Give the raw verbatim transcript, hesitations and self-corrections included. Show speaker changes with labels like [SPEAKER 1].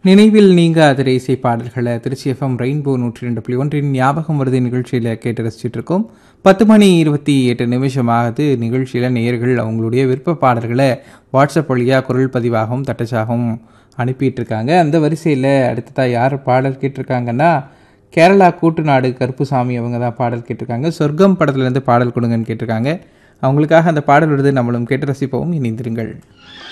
[SPEAKER 1] நினைவில் நீங்காத இசை பாடல்களை திருச்சி எஃப்எம் ரெயின்போ நூற்றி ரெண்டு புள்ளி ஒன்றின் ஞாபகம் வருது நிகழ்ச்சியில் கேட்டு ரசிச்சுட்டு இருக்கோம். பத்து மணி இருபத்தி எட்டு நிமிஷம் ஆகுது. நிகழ்ச்சியில் நேயர்கள் அவங்களுடைய விருப்ப பாடல்களை வாட்ஸ்அப் வழியாக குரல் பதிவாகவும் தட்டச்சாகவும் அனுப்பிட்டு இருக்காங்க. அந்த வரிசையில் அடுத்ததாக யார் பாடல் கேட்டிருக்காங்கன்னா, கேரளா கூட்டுநாடு கருப்புசாமி அவங்க தான் பாடல் கேட்டிருக்காங்க. சொர்க்கம் படத்துலேருந்து பாடல் கொடுங்கன்னு கேட்டிருக்காங்க. அவங்களுக்காக அந்த பாடல் விடுது நம்மளும் கேட்டு ரசிப்போம். இணைந்திருங்கள்.